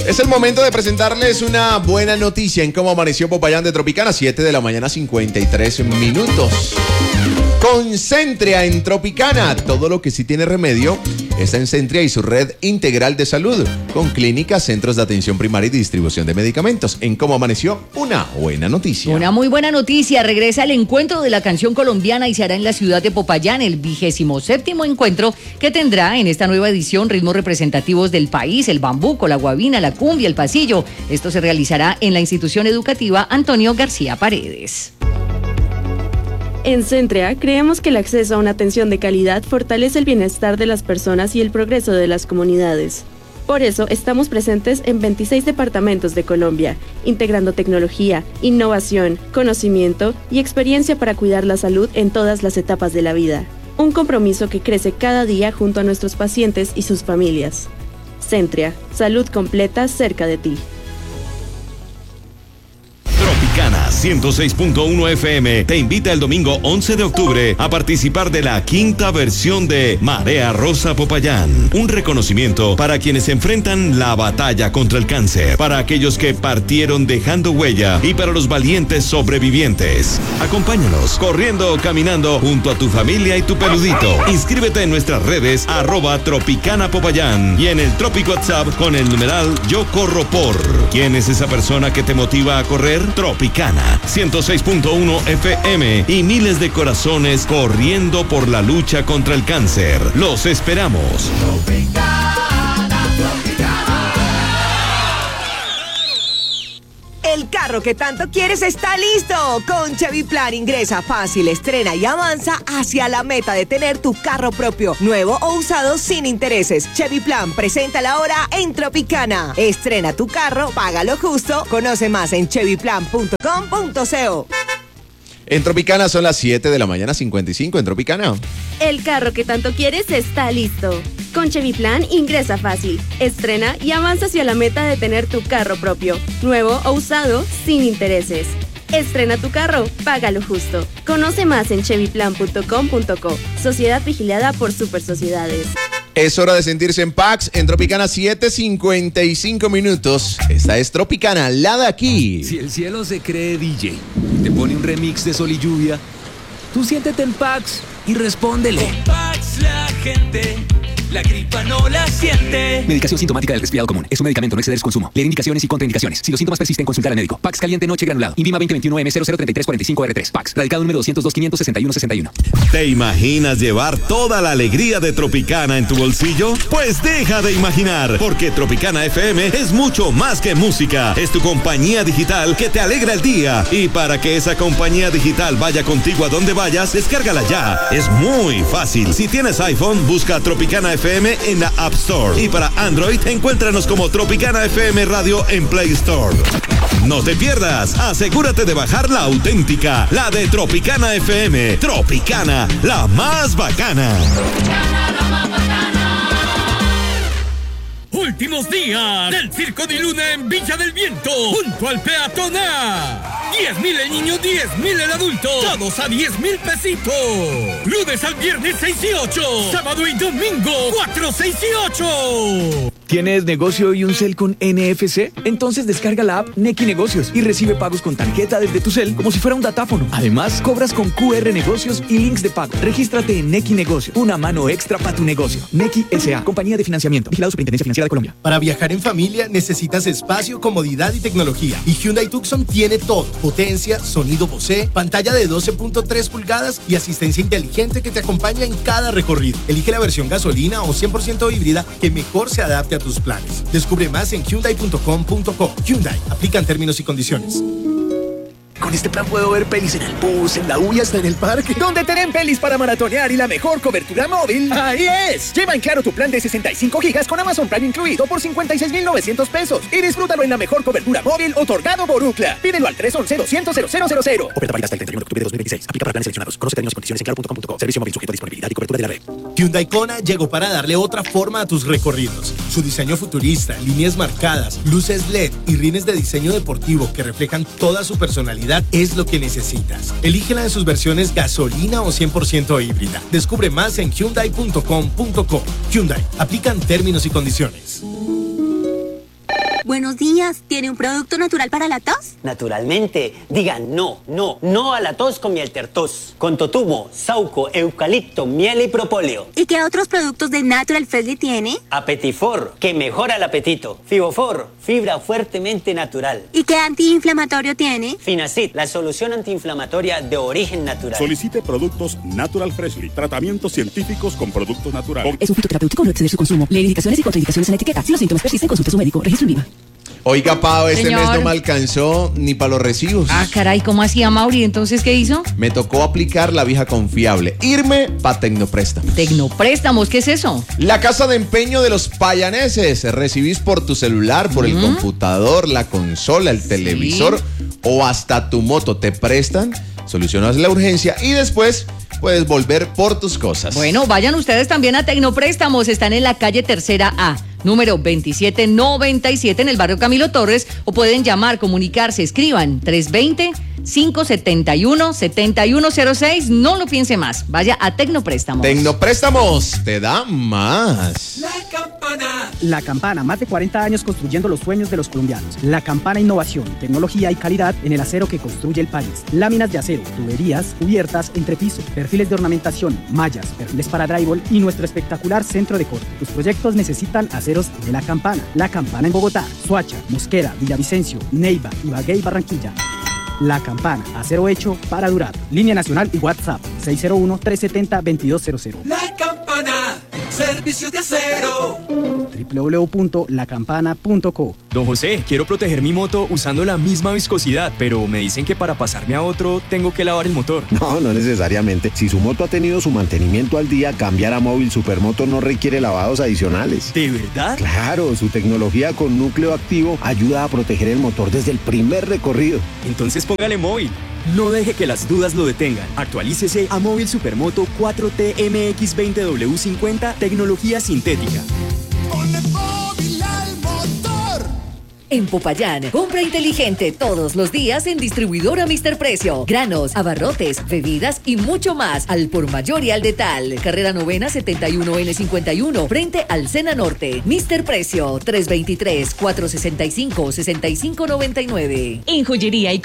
Es el momento de presentarles una buena noticia en cómo amaneció Popayán de Tropicana, 7 de la mañana, 53 minutos. Con Centria en Tropicana, todo lo que sí tiene remedio está en Centria y su red integral de salud, con clínicas, centros de atención primaria y distribución de medicamentos. En cómo amaneció, una buena noticia. Una muy buena noticia, regresa el encuentro de la canción colombiana y se hará en la ciudad de Popayán, el 27º encuentro que tendrá en esta nueva edición ritmos representativos del país, el bambuco, la guabina, la cumbia, el pasillo. Esto se realizará en la institución educativa Antonio García Paredes. En Centria, creemos que el acceso a una atención de calidad fortalece el bienestar de las personas y el progreso de las comunidades. Por eso, estamos presentes en 26 departamentos de Colombia, integrando tecnología, innovación, conocimiento y experiencia para cuidar la salud en todas las etapas de la vida. Un compromiso que crece cada día junto a nuestros pacientes y sus familias. Centria, salud completa cerca de ti. Tropicana 106.1 FM te invita el domingo 11 de octubre a participar de la quinta versión de Marea Rosa Popayán. Un reconocimiento para quienes enfrentan la batalla contra el cáncer, para aquellos que partieron dejando huella y para los valientes sobrevivientes. Acompáñanos corriendo o caminando junto a tu familia y tu peludito. Inscríbete en nuestras redes @Tropicana Popayán y en el Tropic WhatsApp con el numeral Yo Corro Por. ¿Quién es esa persona que te motiva a correr? Tropicana 106.1 FM y miles de corazones corriendo por la lucha contra el cáncer. Los esperamos. El carro que tanto quieres está listo. Con Chevy Plan ingresa fácil, estrena y avanza hacia la meta de tener tu carro propio, nuevo o usado sin intereses. Chevy Plan presenta la hora en Tropicana. Estrena tu carro, págalo justo. Conoce más en chevyplan.com.co. En Tropicana son las 7 de la mañana, 55 en Tropicana. El carro que tanto quieres está listo. Con Chevy Plan ingresa fácil, estrena y avanza hacia la meta de tener tu carro propio, nuevo o usado, sin intereses. Estrena tu carro, págalo justo. Conoce más en chevyplan.com.co. Sociedad vigilada por Super Sociedades. Es hora de sentirse en Pax en Tropicana, 7:55 minutos. Esta es Tropicana, la de aquí. Si el cielo se cree DJ, te pone un remix de Sol y Lluvia, tú siéntete en Pax y respóndele. Con Pax la gente, la gripa no la siente. Medicación sintomática del resfriado común. Es un medicamento, no exceder su consumo. Leer indicaciones y contraindicaciones. Si los síntomas persisten, consultar al médico. Pax caliente noche granulado. Invima 2021M003345R3. Pax. Radicado número 202-561-61. ¿Te imaginas llevar toda la alegría de Tropicana en tu bolsillo? Pues deja de imaginar, porque Tropicana FM es mucho más que música. Es tu compañía digital que te alegra el día. Y para que esa compañía digital vaya contigo a donde vayas, descárgala ya. Es muy fácil. Si tienes iPhone, busca Tropicana FM en la App Store. Y para Android, encuéntranos como Tropicana FM Radio en Play Store. No te pierdas, asegúrate de bajar la auténtica, la de Tropicana FM. Tropicana, la más bacana. Últimos días del Circo de Luna en Villa del Viento, junto al peatonal. 10,000 el niño, 10,000 el adulto, todos a 10,000 pesitos. Lunes al viernes 6 y 8, sábado y domingo 4, 6 y 8. ¿Tienes negocio y un cel con NFC? Entonces descarga la app Nequi Negocios y recibe pagos con tarjeta desde tu cel como si fuera un datáfono. Además, cobras con QR Negocios y links de pago. Regístrate en Nequi Negocios, una mano extra para tu negocio. Nequi S.A., compañía de financiamiento. Vigilado Superintendencia Financiera de Colombia. Para viajar en familia necesitas espacio, comodidad y tecnología. Y Hyundai Tucson tiene todo. Potencia, sonido Bose, pantalla de 12.3 pulgadas y asistencia inteligente que te acompaña en cada recorrido. Elige la versión gasolina o 100% híbrida que mejor se adapte a tus planes. Descubre más en hyundai.com.co. Hyundai, aplican términos y condiciones. Con este plan puedo ver pelis en el bus, en la U y hasta en el parque. ¿Dónde tienen pelis para maratonear y la mejor cobertura móvil? ¡Ahí es! Lleva en Claro tu plan de 65 gigas con Amazon Prime incluido por 56,900 pesos y disfrútalo en la mejor cobertura móvil otorgado por Ookla. Pídelo al 311-200-0000. Oferta válida hasta el 31 de octubre de 2026. Aplica para planes seleccionados. Conoce términos y condiciones en claro.com.co. Servicio móvil sujeto a disponibilidad y cobertura de la red. Hyundai Kona llegó para darle otra forma a tus recorridos. Su diseño futurista, líneas marcadas, luces LED y rines de diseño deportivo que reflejan toda su personalidad es lo que necesitas. Elígela en sus versiones gasolina o 100% híbrida. Descubre más en hyundai.com.co. Hyundai, aplican términos y condiciones. Buenos días, ¿tiene un producto natural para la tos? Naturalmente, digan no a la tos con miel tertos, con totumo, sauco, eucalipto, miel y propóleo. ¿Y qué otros productos de Natural Freshly tiene? Apetifor, que mejora el apetito. Fibofor, fibra fuertemente natural. ¿Y qué antiinflamatorio tiene? Finacid, la solución antiinflamatoria de origen natural. Solicite productos Natural Freshly, tratamientos científicos con productos naturales. Es un fitoterapéutico, no exceder su consumo. Lee indicaciones y contraindicaciones en la etiqueta. Si los síntomas persisten, consulte a su médico. Registro INVIMA. Oiga, Pau, este Señor. mes no me alcanzó ni para los recibos. Ah, caray, ¿cómo hacía Mauri? ¿Entonces qué hizo? Me tocó aplicar la vieja confiable, irme pa' Tecnopréstamos. Tecnopréstamos, ¿qué es eso? La casa de empeño de los payaneses. Recibís por tu celular, por el computador, la consola, el televisor o hasta tu moto. Te prestan, solucionas la urgencia y después puedes volver por tus cosas. Bueno, vayan ustedes también a Tecnopréstamos. Están en la calle Tercera A, número 2797 en el barrio Camilo Torres, o pueden llamar, comunicarse, escriban 320-571-7106. No lo piense más. Vaya a Tecnopréstamos. Tecnopréstamos te da más. La Campana, más de 40 años construyendo los sueños de los colombianos. La Campana, innovación, tecnología y calidad en el acero que construye el país. Láminas de acero, tuberías, cubiertas, entrepiso, perfiles de ornamentación, mallas, perfiles para drywall y nuestro espectacular centro de corte. Tus proyectos necesitan aceros de La Campana. La Campana en Bogotá, Soacha, Mosquera, Villavicencio, Neiva, Ibagué y Barranquilla. La Campana, acero hecho para durar. Línea nacional y WhatsApp 601-370-2200. La Campana, servicios de acero. www.lacampana.co. Don José, quiero proteger mi moto usando la misma viscosidad, pero me dicen que para pasarme a otro tengo que lavar el motor. No necesariamente. Si su moto ha tenido su mantenimiento al día, cambiar a Móvil Supermoto no requiere lavados adicionales. ¿De verdad? Claro, su tecnología con núcleo activo ayuda a proteger el motor desde el primer recorrido. Entonces póngale Móvil. No deje que las dudas lo detengan. Actualícese a Móvil Supermoto 4T MX20W50 tecnología sintética. En Popayán, compra inteligente todos los días en Distribuidora Mr. Precio. Granos, abarrotes, bebidas y mucho más al por mayor y al detal. Carrera Novena 71N51 frente al Sena Norte. Mr. Precio 323-465-6599. En joyería y